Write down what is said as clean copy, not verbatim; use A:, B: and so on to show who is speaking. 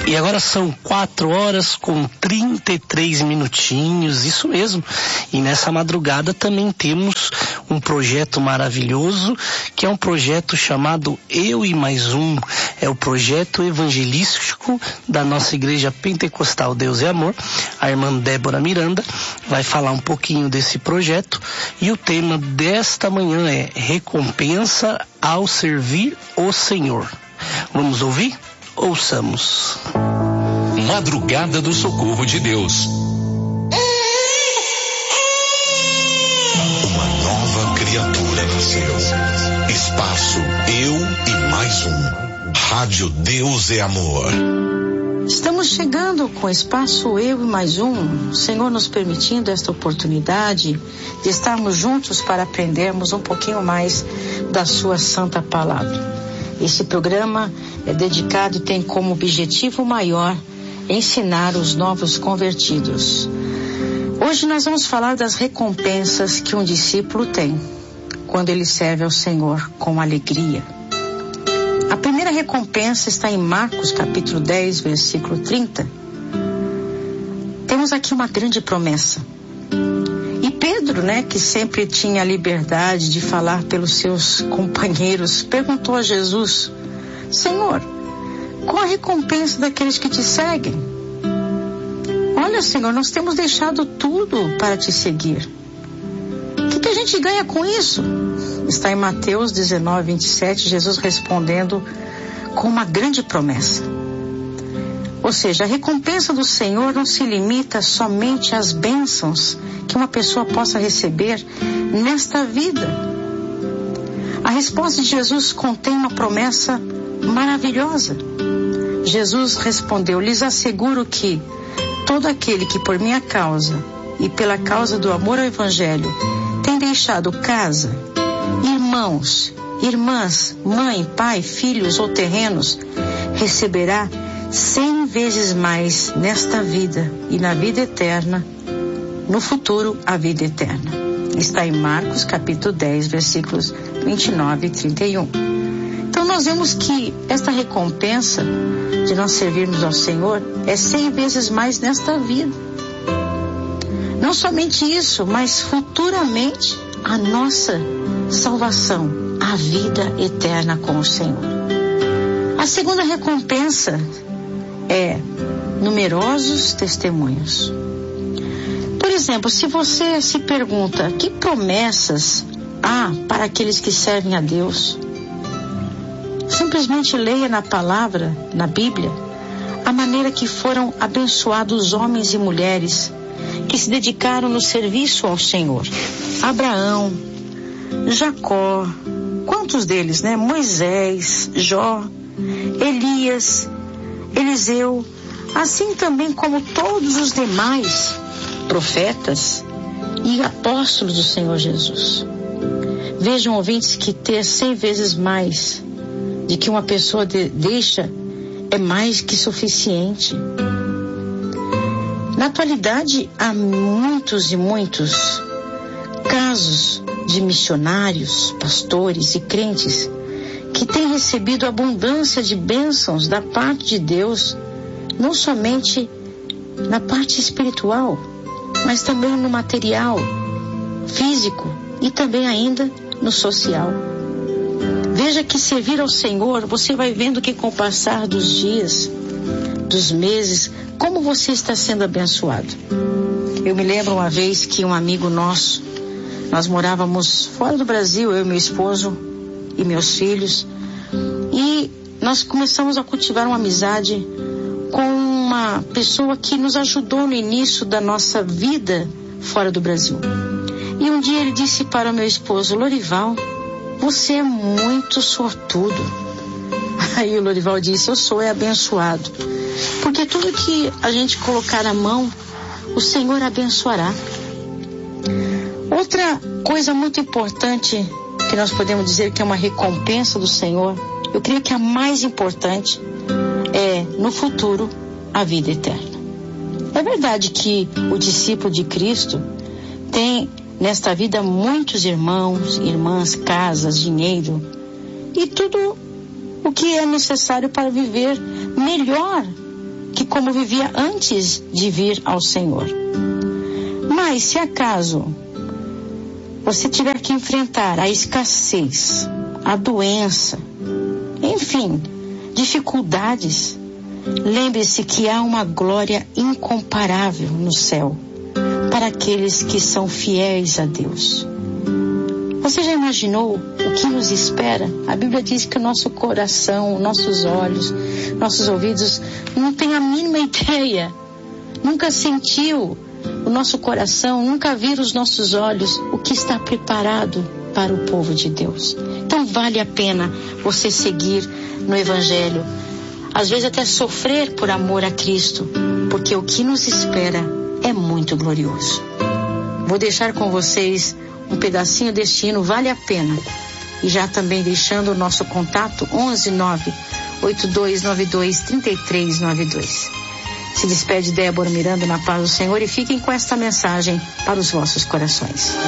A: E agora são 4h33, isso mesmo. E nessa madrugada também temos um projeto maravilhoso, que é um projeto chamado Eu e Mais Um. É o projeto evangelístico da nossa Igreja Pentecostal Deus é Amor. A irmã Débora Miranda vai falar um pouquinho desse projeto. E o tema desta manhã é Recompensa ao Servir o Senhor. Vamos ouvir? Ouçamos.
B: Madrugada do Socorro de Deus. Uma nova criatura nasceu. Espaço Eu e Mais Um. Rádio Deus é Amor.
C: Estamos chegando com o Espaço Eu e Mais Um. O Senhor nos permitindo esta oportunidade de estarmos juntos para aprendermos um pouquinho mais da sua santa palavra. Esse programa é dedicado e tem como objetivo maior ensinar os novos convertidos. Hoje nós vamos falar das recompensas que um discípulo tem quando ele serve ao Senhor com alegria. A primeira recompensa está em Marcos capítulo 10, versículo 30. Temos aqui uma grande promessa. E Pedro, que sempre tinha a liberdade de falar pelos seus companheiros, perguntou a Jesus: Senhor, qual a recompensa daqueles que te seguem? Olha, Senhor, nós temos deixado tudo para te seguir. O que a gente ganha com isso? Está em Mateus 19, 27, Jesus respondendo com uma grande promessa. Ou seja, a recompensa do Senhor não se limita somente às bênçãos que uma pessoa possa receber nesta vida. A resposta de Jesus contém uma promessa maravilhosa. Jesus respondeu: lhes asseguro que todo aquele que por minha causa e pela causa do amor ao Evangelho tem deixado casa, irmãos, irmãs, mãe, pai, filhos ou terrenos, receberá 100 vezes mais nesta vida e na vida eterna, no futuro a vida eterna. Está em Marcos capítulo 10, versículos 29 e 31. Então nós vemos que esta recompensa de nós servirmos ao Senhor é 100 vezes mais nesta vida. Não somente isso, mas futuramente a nossa salvação, a vida eterna com o Senhor. A segunda recompensa é numerosos testemunhos. Por exemplo, se você se pergunta que promessas há para aqueles que servem a Deus, simplesmente leia na palavra, na Bíblia, a maneira que foram abençoados homens e mulheres que se dedicaram no serviço ao Senhor. Abraão, Jacó, quantos deles, Moisés, Jó, Elias, Eliseu, assim também como todos os demais profetas e apóstolos do Senhor Jesus. Vejam, ouvintes, que ter 100 vezes mais de que uma pessoa deixa é mais que suficiente. Na atualidade, há muitos e muitos casos de missionários, pastores e crentes que têm recebido abundância de bênçãos da parte de Deus, não somente na parte espiritual, mas também no material, físico e também ainda no social. Veja que servir ao Senhor, você vai vendo que com o passar dos dias, dos meses, como você está sendo abençoado. Eu me lembro uma vez que um amigo nosso, nós morávamos fora do Brasil, eu e meu esposo e meus filhos, e nós começamos a cultivar uma amizade com uma pessoa que nos ajudou no início da nossa vida fora do Brasil. E um dia ele disse para o meu esposo: Lorival, você é muito sortudo. Aí o Lorival disse: eu sou abençoado, porque tudo que a gente colocar a mão, o Senhor abençoará. Outra coisa muito importante que nós podemos dizer que é uma recompensa do Senhor, eu creio que a mais importante é, no futuro, a vida eterna. É verdade que o discípulo de Cristo tem nesta vida muitos irmãos, irmãs, casas, dinheiro e tudo o que é necessário para viver melhor que como vivia antes de vir ao Senhor. Mas se acaso você tiver que enfrentar a escassez, a doença, enfim, dificuldades, lembre-se que há uma glória incomparável no céu para aqueles que são fiéis a Deus. Você já imaginou o que nos espera? A Bíblia diz que o nosso coração, nossos olhos, nossos ouvidos não têm a mínima ideia, nunca sentiu o nosso coração, nunca viram os nossos olhos o que está preparado para o povo de Deus. Então vale a pena você seguir no Evangelho, às vezes até sofrer por amor a Cristo, porque o que nos espera é muito glorioso. Vou deixar com vocês um pedacinho deste hino, Vale a Pena, e já também deixando o nosso contato 11982923392. Se despede Débora Miranda na paz do Senhor e fiquem com esta mensagem para os vossos corações.